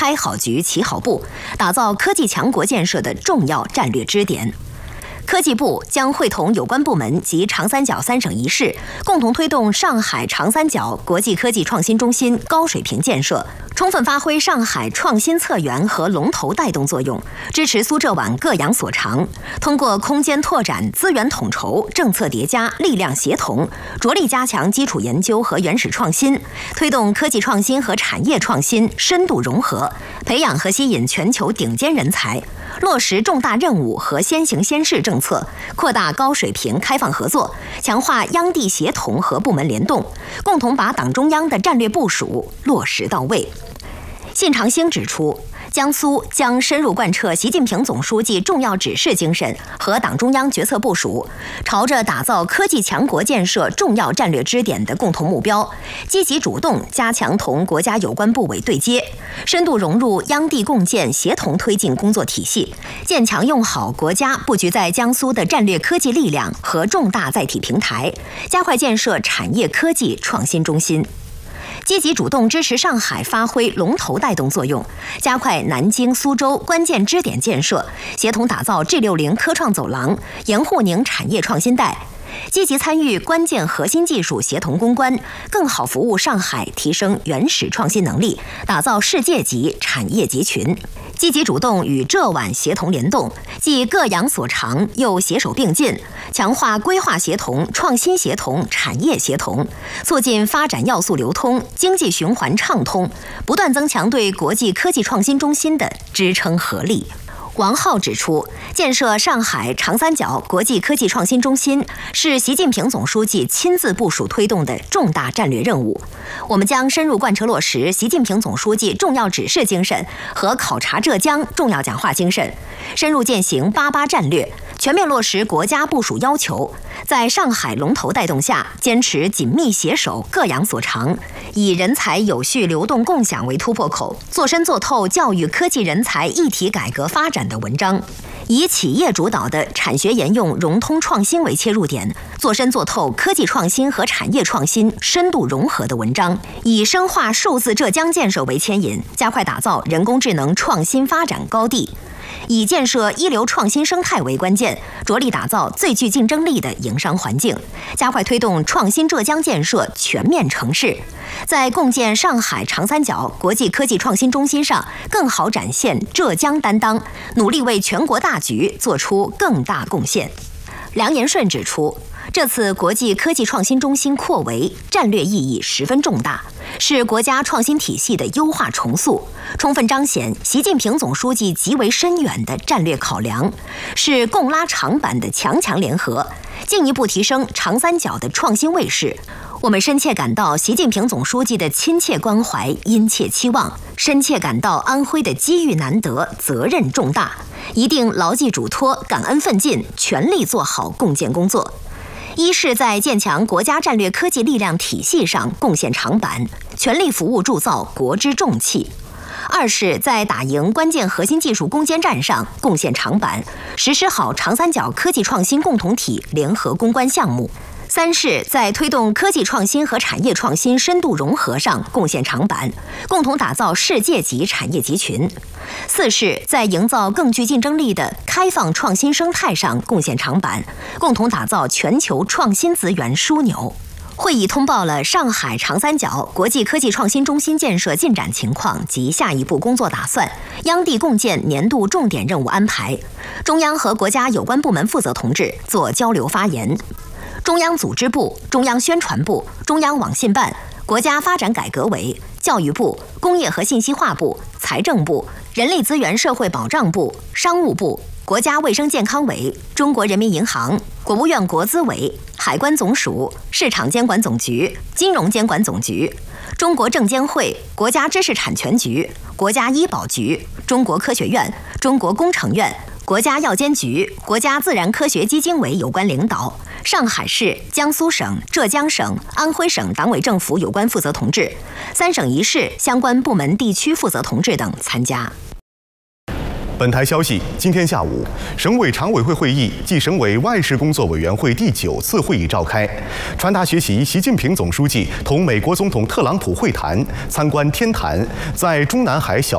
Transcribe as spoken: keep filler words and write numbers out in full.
开好局、起好步，打造科技强国建设的重要战略支点。科技部将会同有关部门及长三角三省一市，共同推动上海长三角国际科技创新中心高水平建设，充分发挥上海创新策源和龙头带动作用，支持苏浙皖各扬所长，通过空间拓展、资源统筹、政策叠加、力量协同，着力加强基础研究和原始创新，推动科技创新和产业创新深度融合，培养和吸引全球顶尖人才，落实重大任务和先行先试政策，扩大高水平开放合作，强化央地协同和部门联动，共同把党中央的战略部署落实到位。信长星指出，江苏将深入贯彻习近平总书记重要指示精神和党中央决策部署，朝着打造科技强国建设重要战略支点的共同目标，积极主动加强同国家有关部委对接，深度融入央地共建协同推进工作体系，建强用好国家布局在江苏的战略科技力量和重大载体平台，加快建设产业科技创新中心。积极主动支持上海发挥龙头带动作用，加快南京、苏州关键支点建设，协同打造 G 六十 科创走廊、盐沪宁产业创新带，积极参与关键核心技术协同攻关，更好服务上海提升原始创新能力，打造世界级产业集群。积极主动与浙皖协同联动，既各扬所长，又携手并进，强化规划协同、创新协同、产业协同，促进发展要素流通、经济循环畅通，不断增强对国际科技创新中心的支撑合力。王浩指出，建设上海长三角国际科技创新中心是习近平总书记亲自部署推动的重大战略任务。我们将深入贯彻落实习近平总书记重要指示精神和考察浙江重要讲话精神，深入践行八八战略，全面落实国家部署要求，在上海龙头带动下，坚持紧密携手、各扬所长，以人才有序流动共享为突破口，做深做透教育科技人才一体改革发展的文章，以企业主导的产学研用融通创新为切入点，做深做透科技创新和产业创新深度融合的文章，以深化数字浙江建设为牵引，加快打造人工智能创新发展高地，以建设一流创新生态为关键，着力打造最具竞争力的营商环境，加快推动创新浙江建设全面成事，在共建上海长三角国际科技创新中心上更好展现浙江担当，努力为全国大局做出更大贡献。梁延顺指出，这次国际科技创新中心扩围战略意义十分重大，是国家创新体系的优化重塑，充分彰显习近平总书记极为深远的战略考量，是共拉长板的强强联合，进一步提升长三角的创新位势。我们深切感到习近平总书记的亲切关怀、殷切期望，深切感到安徽的机遇难得、责任重大，一定牢记嘱托、感恩奋进，全力做好共建工作。一是在建强国家战略科技力量体系上贡献长板，全力服务铸造国之重器；二是在打赢关键核心技术攻坚战上贡献长板，实施好长三角科技创新共同体联合攻关项目；三是在推动科技创新和产业创新深度融合上贡献长板，共同打造世界级产业集群；四是在营造更具竞争力的开放创新生态上贡献长板，共同打造全球创新资源枢纽。会议通报了上海长三角国际科技创新中心建设进展情况及下一步工作打算，央地共建年度重点任务安排。中央和国家有关部门负责同志做交流发言。中央组织部、中央宣传部、中央网信办、国家发展改革委、教育部、工业和信息化部、财政部、人力资源社会保障部、商务部、国家卫生健康委、中国人民银行、国务院国资委、海关总署、市场监管总局、金融监管总局、中国证监会、国家知识产权局、国家医保局、中国科学院、中国工程院、国家药监局、国家自然科学基金委有关领导，上海市、江苏省、浙江省、安徽省党委政府有关负责同志，三省一市相关部门地区负责同志等参加。 本台消息，今天下午，省委常委会会议暨省委外事工作委员会第九次会议召开，传达学习习近平总书记同美国总统特朗普会谈，参观天坛在中南海小